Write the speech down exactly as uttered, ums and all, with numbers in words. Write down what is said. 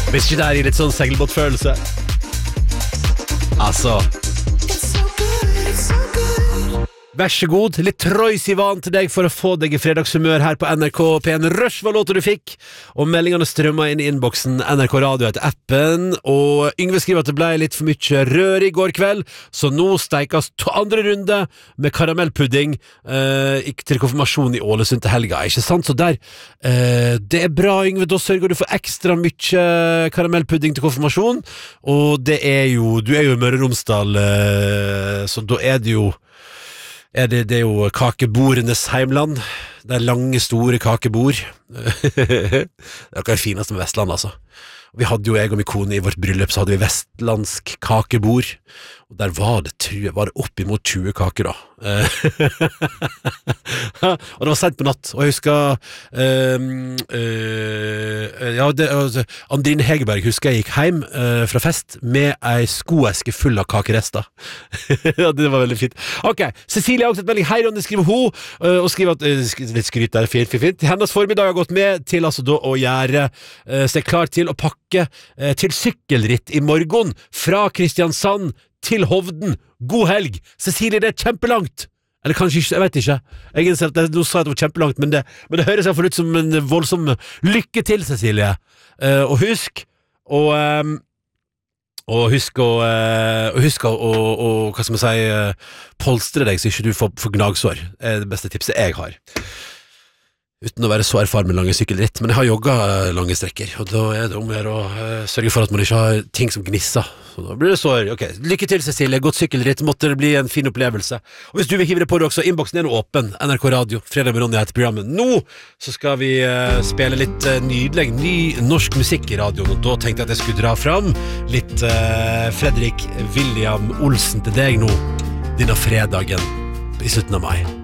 Hvis ikke det her gir litt sånn segelbåtfølelse. Altså vær så god, litt Troy Sivan til deg for å få deg i fredagshumør her på N R K P en. Rush var låter du fikk, og meldingene strømmet inn i innboksen. N R K Radio etter appen, og Yngve skriver at det ble litt for mye rør i går kveld, så nå steikes to andre runde med karamellpudding eh, ikke til konfirmasjon i Ålesund til helga, ikke sant? Så der, eh, det er bra Yngve, da sørger du for ekstra mye karamellpudding til konfirmasjon, og det er jo, du er jo i Møre og Romsdal, eh, så da er det jo Er det, det er jo kakebordenes heimland. Det er lange, store kakebord. Det er noe det fineste med Vestland, altså. Vi hadde jo, jeg og min kone i vårt bryllup, så hadde vi vestlandsk kakebord. Og der var det, tror jeg, var det opp imot tjue kaker da. Og det var sent på natt, og jeg husker øh, øh, ja, det, altså, Andrine Hegerberg husker jeg gikk hjem øh, fra fest med ei skoeske full av kakerester. Ja, det var veldig fint. Ok, Cecilie har også et melding. Hei, Ronny, skriver hun, øh, og skriver at øh, litt skryt der, fint, fint, fint. Hennes formiddag har gått med til altså da å gjøre øh, seg klar til å pakke øh, til sykkelritt i morgen fra Kristiansand til Hovden. God helg! Cecilie, det er kjempelangt! Eller kanskje ikke, jeg vet ikke. Jeg innser at du sa at det var kjempelangt, men det, men det høres i hvert fall ut som en voldsom lykke til, Cecilie. Uh, og husk, og, um, og husk å, uh, og husk å, og, og, hva skal man si, uh, polstre deg så ikke du får, får gnagsår. Det er det beste tipset jeg har. Uten å være så erfaren med lange sykkelritt, men jeg har jogget lange strekker, og da er det om å gjøre å uh, sørge for at man ikke har ting som gnisser. Så da blir det sår. Ok, lykke til, Cecilie. Godt sykkelritt. Måtte det bli en fin opplevelse. Og hvis du vil hive det på det også, innboksen er nå åpen. N R K Radio, fredag med Ronny heter programmet. Nå så skal vi uh, spille litt uh, nydelig, ny norsk musikk i radioen, og da tenkte jeg at jeg skulle dra fram litt uh, Fredrik William Olsen til deg nå, denne fredagen i slutten av mai.